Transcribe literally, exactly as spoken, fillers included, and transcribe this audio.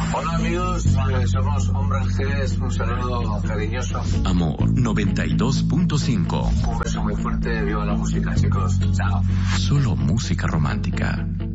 Hola amigos, eh, somos Hombres G, un saludo cariñoso. Amor noventa y dos punto cinco. Un beso muy fuerte, viva la música chicos, chao. Solo música romántica.